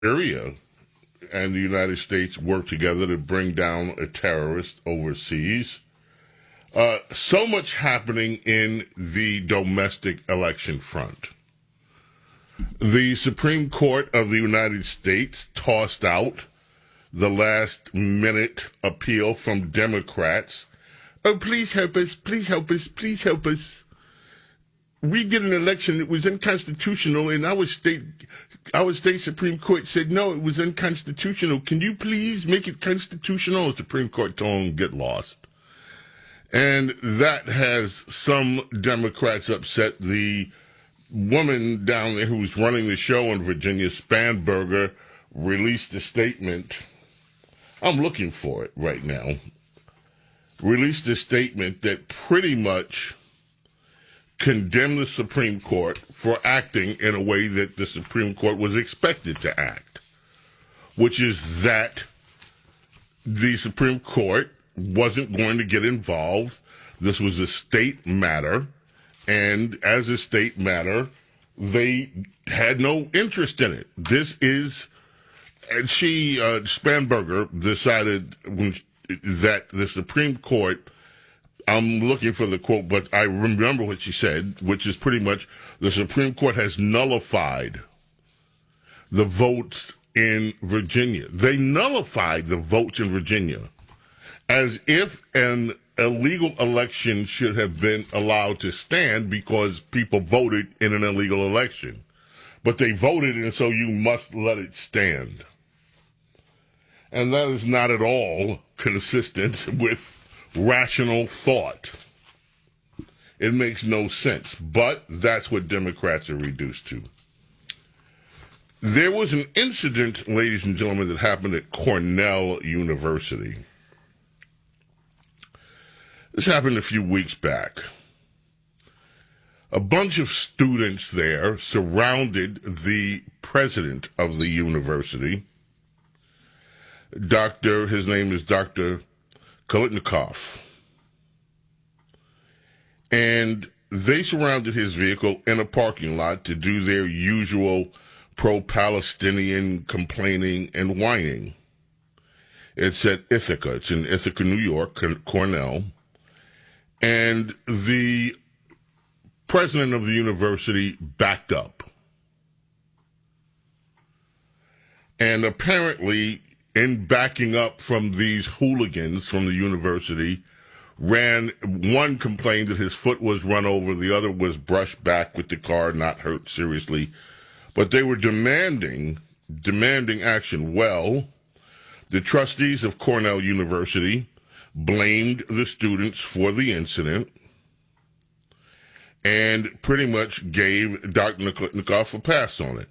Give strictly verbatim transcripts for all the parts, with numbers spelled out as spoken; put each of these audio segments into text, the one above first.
Syria and the United States work together to bring down a terrorist overseas. Uh, so much happening in the domestic election front. The Supreme Court of the United States tossed out the last minute appeal from Democrats. Oh, please help us, please help us, please help us. We did an election that was unconstitutional, and our state, our state Supreme Court said, no, it was unconstitutional. Can you please make it constitutional? The Supreme Court told them, get lost. And that has some Democrats upset. The woman down there who was running the show in Virginia, Spanberger, released a statement. I'm looking for it right now. Released a statement that pretty much condemned the Supreme Court for acting in a way that the Supreme Court was expected to act, which is that the Supreme Court wasn't going to get involved. This was a state matter, and as a state matter, they had no interest in it. This is, and she, uh, Spanberger, decided when, that the Supreme Court, I'm looking for the quote, but I remember what she said, which is pretty much the Supreme Court has nullified the votes in Virginia. They nullified the votes in Virginia as if an illegal election should have been allowed to stand because people voted in an illegal election. But they voted, and so you must let it stand. And that is not at all consistent with rational thought. It makes no sense, but that's what Democrats are reduced to. There was an incident, ladies and gentlemen, that happened at Cornell University. This happened a few weeks back. A bunch of students there surrounded the president of the university, Doctor, his name is Doctor Kolitnikov. And they surrounded his vehicle in a parking lot to do their usual pro-Palestinian complaining and whining. It's at Ithaca. It's in Ithaca, New York, Cornell. And the president of the university backed up. And apparently, in backing up from these hooligans from the university, ran, one complained that his foot was run over, the other was brushed back with the car, not hurt seriously. But they were demanding, demanding action. Well, the trustees of Cornell University blamed the students for the incident and pretty much gave Doctor Kolitnikov a pass on it.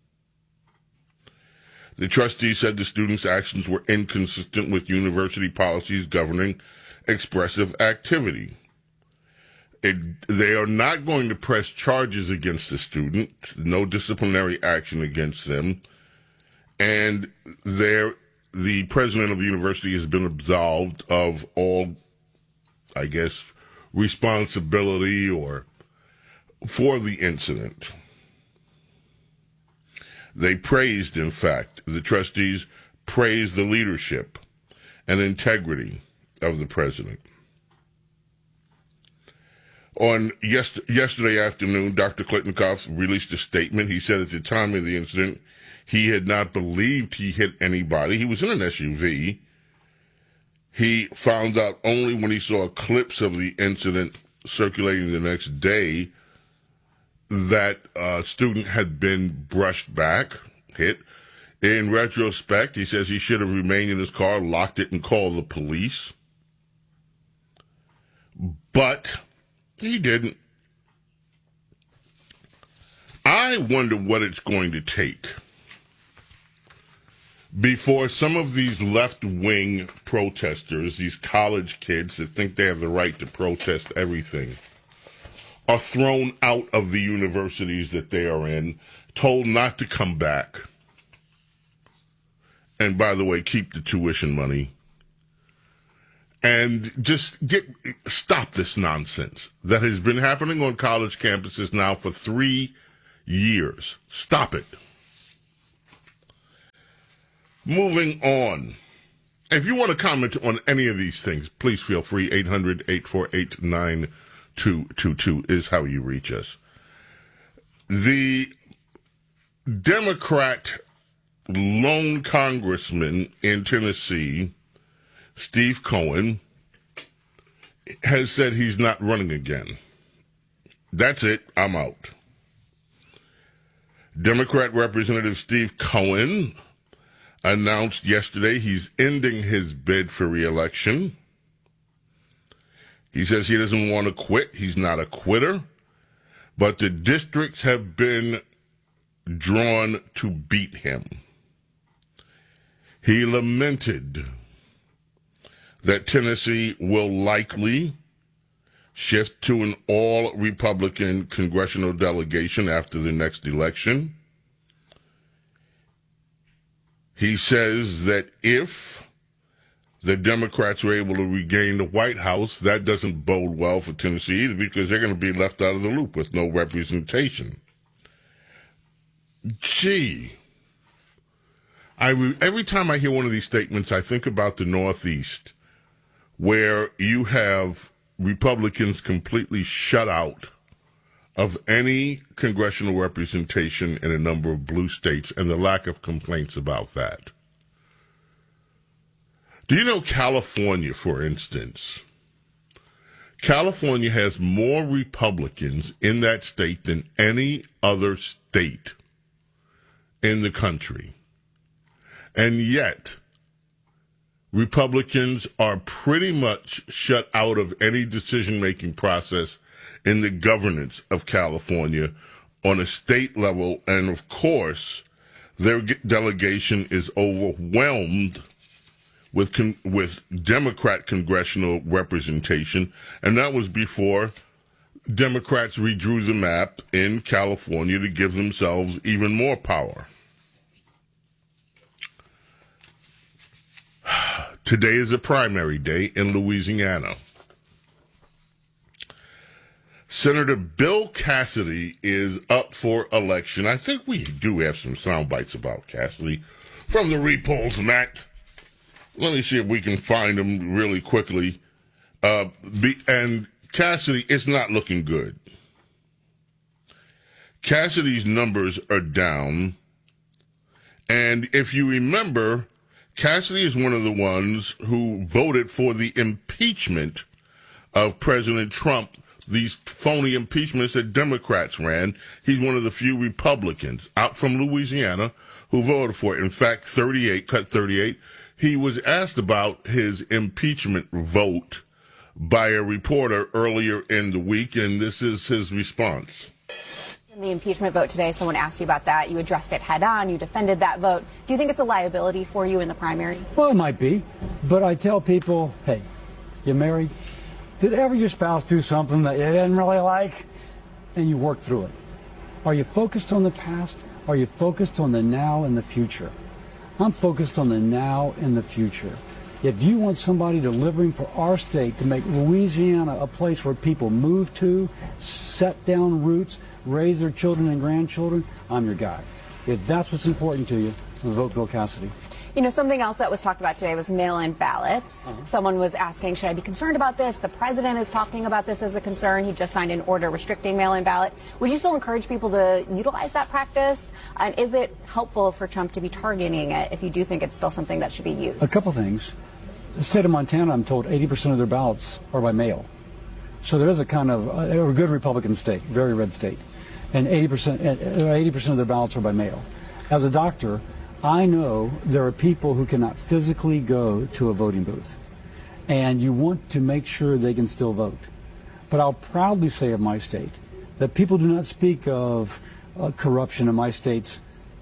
The trustees said the students' actions were inconsistent with university policies governing expressive activity. It, they are not going to press charges against the student, no disciplinary action against them, and they're the president of the university has been absolved of all, I guess, responsibility or for the incident. They praised, in fact, the trustees praised the leadership and integrity of the president. On yes, yesterday afternoon, Doctor Kolitnikov released a statement. He said at the time of the incident, he had not believed he hit anybody. He was in an S U V. He found out only when he saw clips of the incident circulating the next day that a student had been brushed back, hit. In retrospect, he says he should have remained in his car, locked it, and called the police. But he didn't. I wonder what it's going to take before some of these left-wing protesters, these college kids that think they have the right to protest everything, are thrown out of the universities that they are in, told not to come back. And by the way, keep the tuition money. And just get stop this nonsense that has been happening on college campuses now for three years. Stop it. Moving on. If you want to comment on any of these things, please feel free. eight hundred, eight four eight, nine two two two is how you reach us. The Democrat lone congressman in Tennessee, Steve Cohen, has said he's not running again. That's it. I'm out. Democrat Representative Steve Cohen announced yesterday he's ending his bid for re-election. He says he doesn't want to quit. He's not a quitter. But the districts have been drawn to beat him. He lamented that Tennessee will likely shift to an all-Republican congressional delegation after the next election. He says that if the Democrats are able to regain the White House, that doesn't bode well for Tennessee either, because they're going to be left out of the loop with no representation. Gee. I re- every time I hear one of these statements, I think about the Northeast, where you have Republicans completely shut out of any congressional representation in a number of blue states, and the lack of complaints about that. Do you know California, for instance? California has more Republicans in that state than any other state in the country. And yet, Republicans are pretty much shut out of any decision-making process in the governance of California on a state level, and of course, their delegation is overwhelmed with con- with Democrat congressional representation, and that was before Democrats redrew the map in California to give themselves even more power. Today is a primary day in Louisiana. Senator Bill Cassidy is up for election. I think we do have some sound bites about Cassidy from the Repolls, Matt. Let me see if we can find them really quickly. Uh, be, and Cassidy is not looking good. Cassidy's numbers are down. And if you remember, Cassidy is one of the ones who voted for the impeachment of President Trump, these phony impeachments that Democrats ran. He's one of the few Republicans out from Louisiana who voted for it. In fact, thirty-eight, cut thirty-eight, he was asked about his impeachment vote by a reporter earlier in the week, and this is his response. In the impeachment vote today, someone asked you about that. You addressed it head on. You defended that vote. Do you think it's a liability for you in the primary? Well, it might be. But I tell people, hey, you married? Did ever your spouse do something that you didn't really like? And you work through it. Are you focused on the past? Are you focused on the now and the future? I'm focused on the now and the future. If you want somebody delivering for our state to make Louisiana a place where people move to, set down roots, raise their children and grandchildren, I'm your guy. If that's what's important to you, vote Bill Cassidy. You know, something else that was talked about today was mail-in ballots. Uh-huh. Someone was asking, should I be concerned about this? The president is talking about this as a concern. He just signed an order restricting mail-in ballot. Would you still encourage people to utilize that practice? And is it helpful for Trump to be targeting it if you do think it's still something that should be used? A couple things. The state of Montana, I'm told eighty percent of their ballots are by mail. So there is a kind of, uh, a good Republican state, very red state. And eighty percent, eighty percent of their ballots are by mail. As a doctor, I know there are people who cannot physically go to a voting booth, and you want to make sure they can still vote. But I'll proudly say of my state that people do not speak of uh, corruption in my state's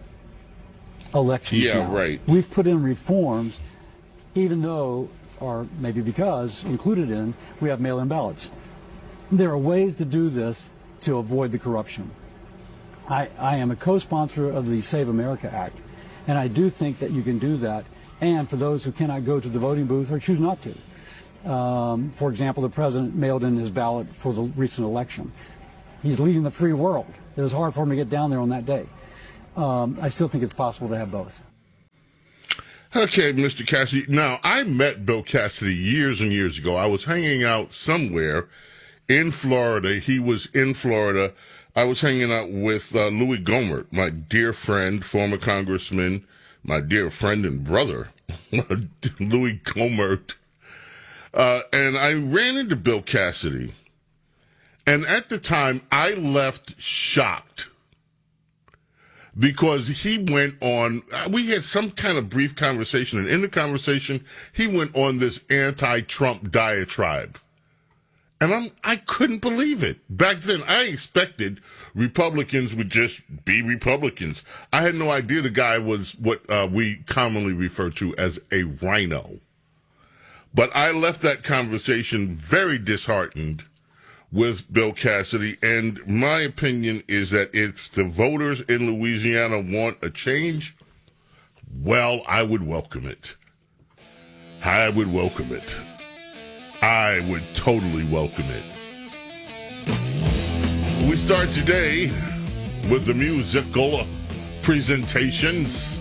elections Yeah, now. right. We've put in reforms, even though, or maybe because, included in, we have mail-in ballots. There are ways to do this to avoid the corruption. I, I am a co-sponsor of the Save America Act. And I do think that you can do that. And for those who cannot go to the voting booth or choose not to. Um, for example, the president mailed in his ballot for the recent election. He's leading the free world. It was hard for him to get down there on that day. Um, I still think it's possible to have both. Okay, Mister Cassidy. Now, I met Bill Cassidy years and years ago. I was hanging out somewhere in Florida. He was in Florida. I was hanging out with uh, Louis Gohmert, my dear friend, former congressman, my dear friend and brother, Louis Gohmert. Uh, and I ran into Bill Cassidy. And at the time, I left shocked because he went on, we had some kind of brief conversation, and in the conversation, he went on this anti-Trump diatribe. And I'm, I couldn't believe it. Back then, I expected Republicans would just be Republicans. I had no idea the guy was what uh, we commonly refer to as a rhino. But I left that conversation very disheartened with Bill Cassidy, and my opinion is that if the voters in Louisiana want a change, well, I would welcome it. I would welcome it. I would totally welcome it. We start today with the musical presentations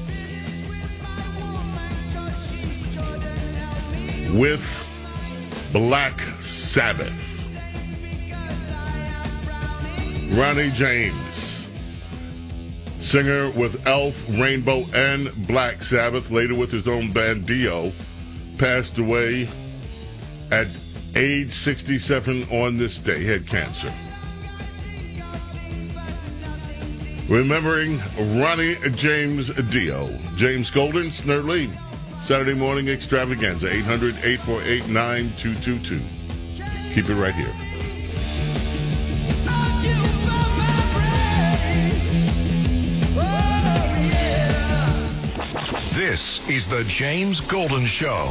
with Black Sabbath. Ronnie James, singer with Elf, Rainbow, and Black Sabbath, later with his own band Dio, passed away at age sixty-seven on this day. He had cancer. Remembering Ronnie James Dio. James Golden, Snert Lee, Saturday Morning Extravaganza, eight hundred, eight four eight, nine two two two. Keep it right here. This is the James Golden Show.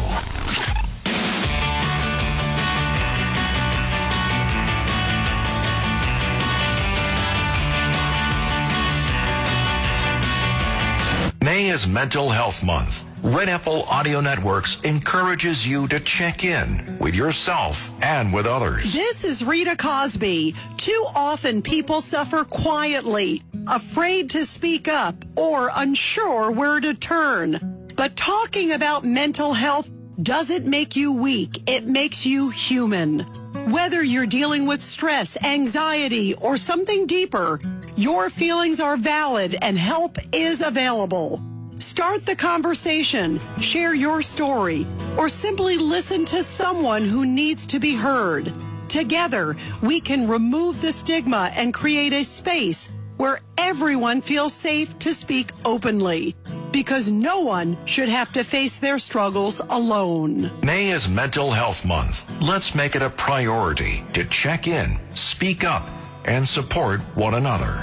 May is Mental Health Month. Red Apple Audio Networks encourages you to check in with yourself and with others. This is Rita Cosby. Too often people suffer quietly, afraid to speak up, or unsure where to turn. But talking about mental health doesn't make you weak. It makes you human. Whether you're dealing with stress, anxiety, or something deeper, your feelings are valid and help is available. Start the conversation, share your story, or simply listen to someone who needs to be heard. Together, we can remove the stigma and create a space where everyone feels safe to speak openly, because no one should have to face their struggles alone. May is Mental Health Month. Let's make it a priority to check in, speak up, and support one another.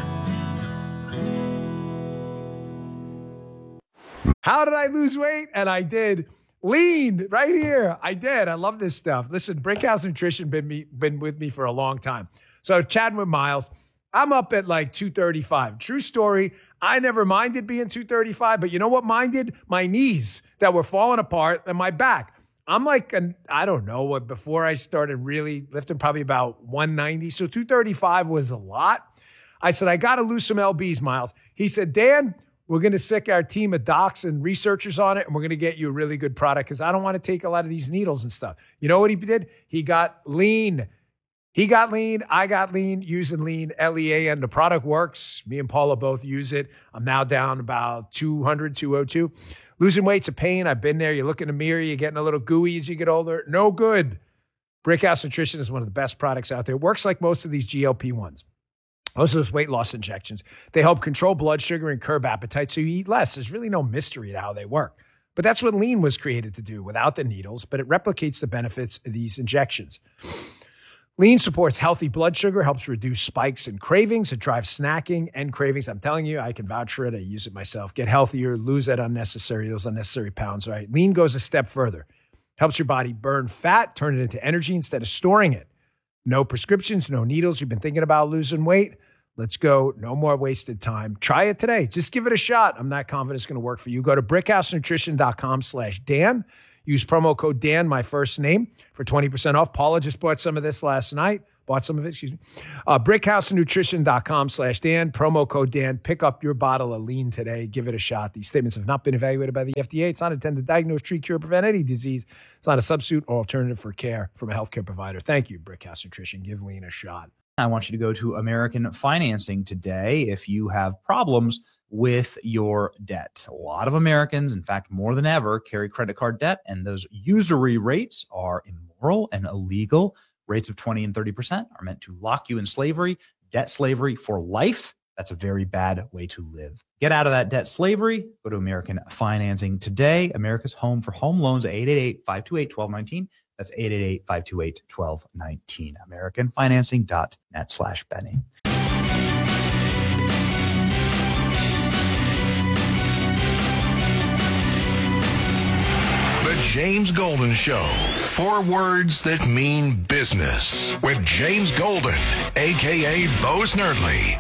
How did I lose weight? And I did. Lean right here. I did. I love this stuff. Listen, Brickhouse Nutrition been me been with me for a long time. So chatting with Miles, I'm up at like two thirty-five. True story. I never minded being two thirty-five, but you know what minded? My knees that were falling apart and my back. I'm like, an, I don't know what, before I started really lifting, probably about one ninety. So two thirty-five was a lot. I said, I got to lose some L Bs, Miles. He said, Dan, we're going to sick our team of docs and researchers on it, and we're going to get you a really good product because I don't want to take a lot of these needles and stuff. You know what he did? He got lean. He got lean. I got lean, using lean, L E A N. The product works. Me and Paula both use it. I'm now down about two hundred, two oh two. Losing weight's a pain. I've been there. You look in the mirror, you're getting a little gooey as you get older. No good. Brickhouse Nutrition is one of the best products out there. It works like most of these G L P ones. Most of those weight loss injections. They help control blood sugar and curb appetite so you eat less. There's really no mystery to how they work. But that's what lean was created to do without the needles, but it replicates the benefits of these injections. Lean supports healthy blood sugar, helps reduce spikes and cravings. It drives snacking and cravings. I'm telling you, I can vouch for it. I use it myself. Get healthier, lose that unnecessary, those unnecessary pounds, right? Lean goes a step further. Helps your body burn fat, turn it into energy instead of storing it. No prescriptions, no needles. You've been thinking about losing weight? Let's go. No more wasted time. Try it today. Just give it a shot. I'm not confident it's going to work for you. Go to brickhousenutrition.com slash Dan. Use promo code Dan, my first name, for twenty percent off. Paula just bought some of this last night. Bought some of it, excuse me. Uh, brickhousenutrition.com slash Dan, promo code Dan. Pick up your bottle of lean today. Give it a shot. These statements have not been evaluated by the F D A. It's not intended to diagnose, treat, cure, prevent any disease. It's not a substitute or alternative for care from a healthcare provider. Thank you, Brickhouse Nutrition. Give lean a shot. I want you to go to American Financing today if you have problems with your debt. A lot of Americans, in fact, more than ever, carry credit card debt, and those usury rates are immoral and illegal. Rates of twenty and thirty percent are meant to lock you in slavery, debt slavery for life. That's a very bad way to live. Get out of that debt slavery. Go to American Financing today. America's home for home loans, eight eight eight, five two eight, one two one nine. That's eight eight eight, five two eight, one two one nine. American Financing dot net slash Benny. The James Golden Show. Four words that mean business. With James Golden, a k a. Bo Snerdley.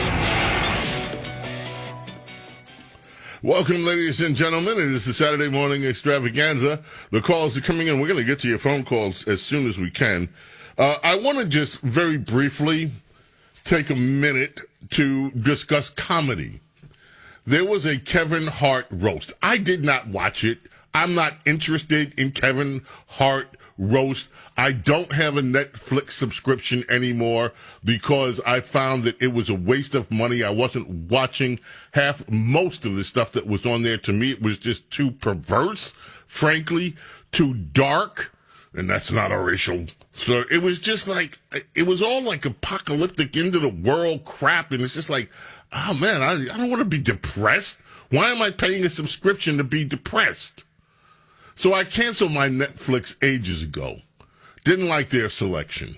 Welcome, ladies and gentlemen. It is the Saturday morning extravaganza. The calls are coming in. We're going to get to your phone calls as soon as we can. Uh, I want to just very briefly take a minute to discuss comedy. There was a Kevin Hart roast. I did not watch it. I'm not interested in Kevin Hart roast. I don't have a Netflix subscription anymore because I found that it was a waste of money. I wasn't watching half, most of the stuff that was on there. To me, it was just too perverse, frankly, too dark. And that's not a racial slur. It was just like, it was all like apocalyptic end of the world crap. And it's just like, oh man, I, I don't want to be depressed. Why am I paying a subscription to be depressed? So I canceled my Netflix ages ago. Didn't like their selection.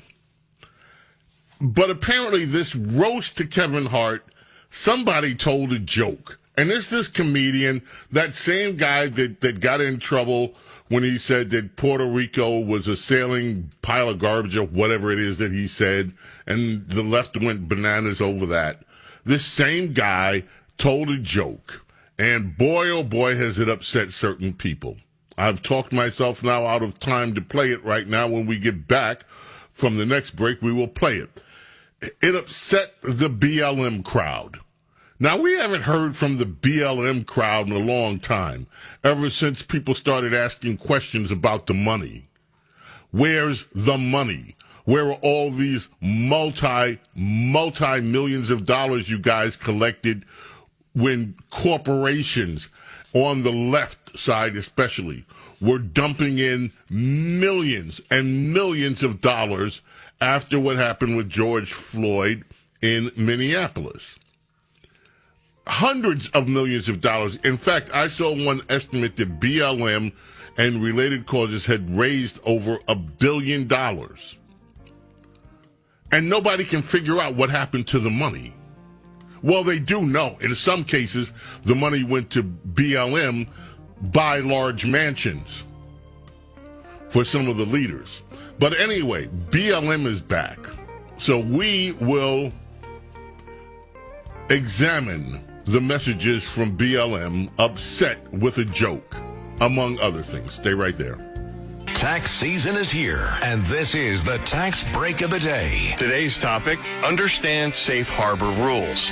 But apparently this roast to Kevin Hart, somebody told a joke. And it's this comedian, that same guy that, that got in trouble when he said that Puerto Rico was a sailing pile of garbage or whatever it is that he said, and the left went bananas over that. This same guy told a joke, and boy, oh boy, has it upset certain people. I've talked myself now out of time to play it right now. When we get back from the next break, we will play it. It upset the B L M crowd. Now, we haven't heard from the B L M crowd in a long time, ever since people started asking questions about the money. Where's the money? Where are all these multi, multi-millions of dollars you guys collected when corporations, on the left side especially, were dumping in millions and millions of dollars after what happened with George Floyd in Minneapolis? Hundreds of millions of dollars. In fact, I saw one estimate that B L M and related causes had raised over a billion dollars. And nobody can figure out what happened to the money. Well, they do know. In some cases, the money went to B L M buy large mansions for some of the leaders. But anyway, B L M is back. So we will examine the messages from B L M upset with a joke, among other things. Stay right there. Tax season is here, and this is the Tax Break of the Day. Today's topic, understand safe harbor rules.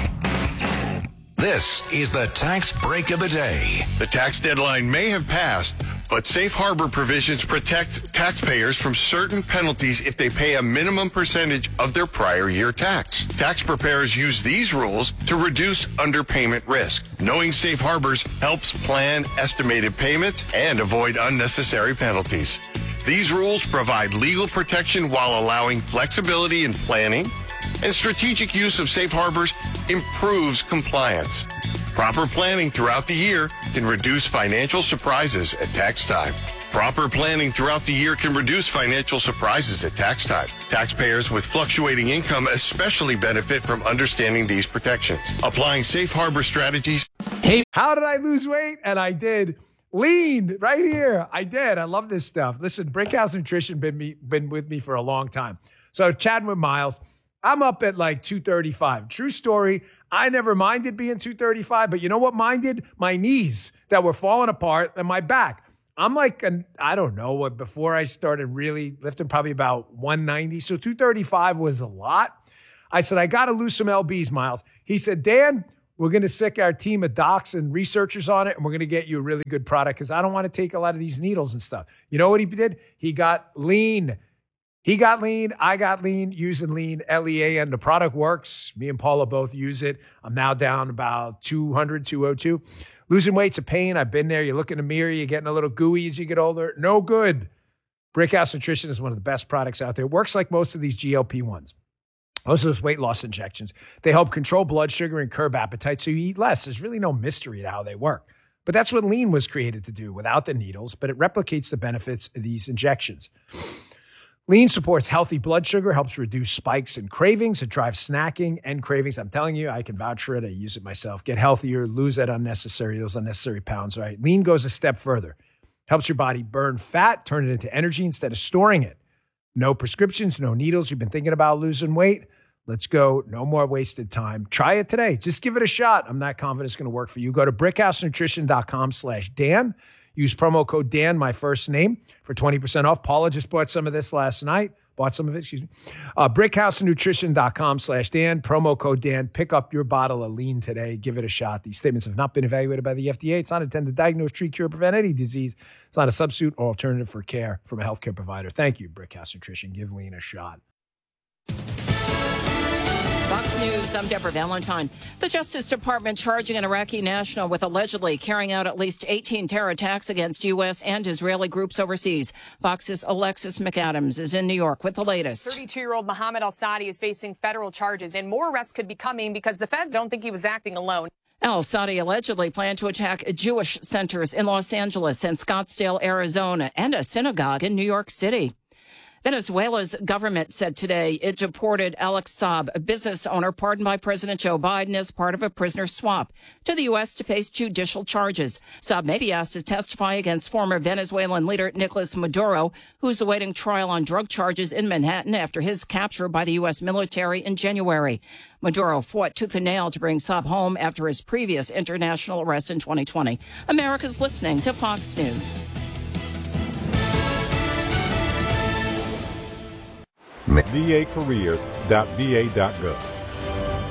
This is the Tax Break of the Day. The tax deadline may have passed, but safe harbor provisions protect taxpayers from certain penalties if they pay a minimum percentage of their prior year tax. Tax preparers use these rules to reduce underpayment risk. Knowing safe harbors helps plan estimated payments and avoid unnecessary penalties. These rules provide legal protection while allowing flexibility in planning, and strategic use of safe harbors improves compliance. Proper planning throughout the year can reduce financial surprises at tax time. Proper planning throughout the year can reduce financial surprises at tax time. Taxpayers with fluctuating income especially benefit from understanding these protections. Applying safe harbor strategies. Hey, how did I lose weight? And I did. Lean right here. I did. I love this stuff. Listen, Brickhouse Nutrition been me, been with me for a long time. So chatting with Miles, I'm up at like two thirty-five. True story. I never minded being two thirty-five, but you know what minded? My knees that were falling apart and my back. I'm like, an, I don't know what, before I started really lifting, probably about one ninety. So two thirty-five was a lot. I said, I got to lose some L Bs, Miles. He said, Dan, we're going to sick our team of docs and researchers on it, and we're going to get you a really good product because I don't want to take a lot of these needles and stuff. You know what he did? He got lean. He got lean. I got lean, using lean, L E A N. The product works. Me and Paula both use it. I'm now down about two hundred, two oh two. Losing weight's a pain. I've been there. You look in the mirror, you're getting a little gooey as you get older. No good. Brickhouse Nutrition is one of the best products out there. It works like most of these G L P ones. Most of those weight loss injections. They help control blood sugar and curb appetite so you eat less. There's really no mystery to how they work. But that's what lean was created to do without the needles, but it replicates the benefits of these injections. Lean supports healthy blood sugar, helps reduce spikes and cravings. It drives snacking and cravings. I'm telling you, I can vouch for it. I use it myself. Get healthier, lose that unnecessary, those unnecessary pounds, right? Lean goes a step further. Helps your body burn fat, turn it into energy instead of storing it. No prescriptions, no needles. You've been thinking about losing weight? Let's go. No more wasted time. Try it today. Just give it a shot. I'm not confident it's going to work for you. Go to brickhousenutrition.com slash Dan. Use promo code Dan, my first name, for twenty percent off. Paula just bought some of this last night. Bought some of it, excuse me. Uh, brickhousenutrition.com slash Dan. Promo code Dan. Pick up your bottle of lean today. Give it a shot. These statements have not been evaluated by the F D A. It's not intended to diagnose, treat, cure, prevent any disease. It's not a substitute or alternative for care from a healthcare provider. Thank you, Brickhouse Nutrition. Give lean a shot. Fox News, I'm Deborah Valentine. The Justice Department charging an Iraqi national with allegedly carrying out at least eighteen terror attacks against U S and Israeli groups overseas. Fox's Alexis McAdams is in New York with the latest. thirty-two-year-old Mohammed al-Sadi is facing federal charges, and more arrests could be coming because the feds don't think he was acting alone. Al-Sadi allegedly planned to attack Jewish centers in Los Angeles and Scottsdale, Arizona, and a synagogue in New York City. Venezuela's government said today it deported Alex Saab, a business owner pardoned by President Joe Biden as part of a prisoner swap, to the U S to face judicial charges. Saab may be asked to testify against former Venezuelan leader Nicolas Maduro, who's awaiting trial on drug charges in Manhattan after his capture by the U S military in January. Maduro fought tooth and nail to bring Saab home after his previous international arrest in twenty twenty. America's listening to Fox News. v a careers dot v a dot gov.